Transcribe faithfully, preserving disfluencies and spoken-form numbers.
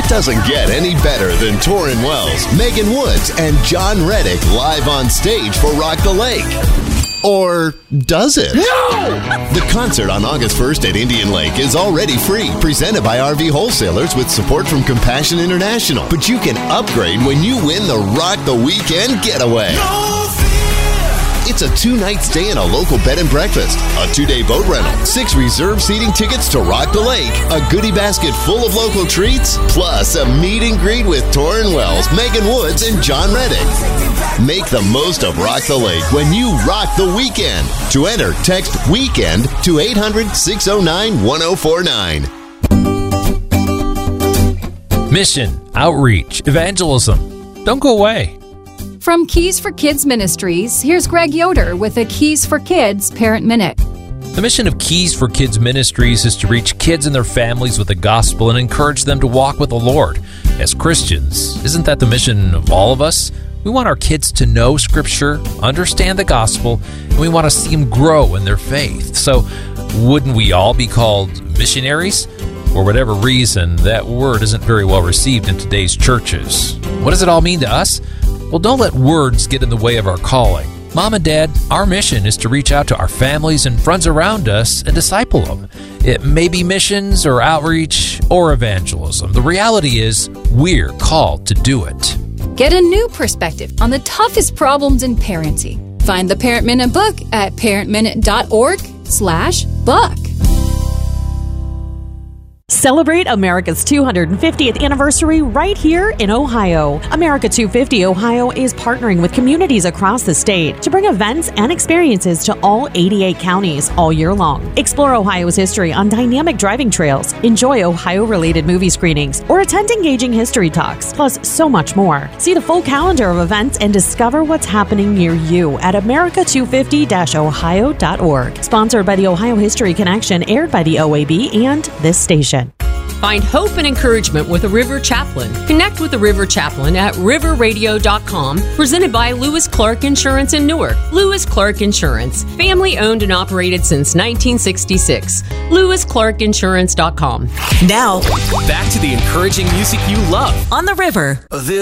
doesn't get any better than Torrin Wells, Megan Woods, and John Reddick live on stage for Rock the Lake. Or does it? No! The concert on August first at Indian Lake is already free, presented by R V Wholesalers with support from Compassion International. But you can upgrade when you win the Rock the Weekend Getaway. No fear. It's a two-night stay in a local bed and breakfast, a two-day boat rental, six reserved seating tickets to Rock the Lake, a goodie basket full of local treats, plus a meet and greet with Torrin Wells, Megan Woods, and John Reddick. Make the most of Rock the Lake when you rock the weekend. To enter, text WEEKEND to eight hundred, six oh nine, one oh four nine. Mission, outreach, evangelism. Don't go away. From Keys for Kids Ministries, here's Greg Yoder with a Keys for Kids Parent Minute. The mission of Keys for Kids Ministries is to reach kids and their families with the gospel and encourage them to walk with the Lord. As Christians, isn't that the mission of all of us? We want our kids to know Scripture, understand the gospel, and we want to see them grow in their faith. So, wouldn't we all be called missionaries? For whatever reason, that word isn't very well received in today's churches. What does it all mean to us? Well, don't let words get in the way of our calling. Mom and Dad, our mission is to reach out to our families and friends around us and disciple them. It may be missions or outreach or evangelism. The reality is, we're called to do it. Get a new perspective on the toughest problems in parenting. Find the Parent Minute book at parentminute.org slash book. Celebrate America's two hundred fiftieth anniversary right here in Ohio. America two fifty Ohio is partnering with communities across the state to bring events and experiences to all eighty-eight counties all year long. Explore Ohio's history on dynamic driving trails, enjoy Ohio-related movie screenings, or attend engaging history talks, plus so much more. See the full calendar of events and discover what's happening near you at america two fifty dash ohio dot org. Sponsored by the Ohio History Connection, aired by the O A B and this station. Find hope and encouragement with a River Chaplain. Connect with the River Chaplain at river radio dot com, presented by Lewis Clark Insurance in Newark. Lewis Clark Insurance, family owned and operated since nineteen sixty-six. lewis clark insurance dot com. Now, back to the encouraging music you love On the River. This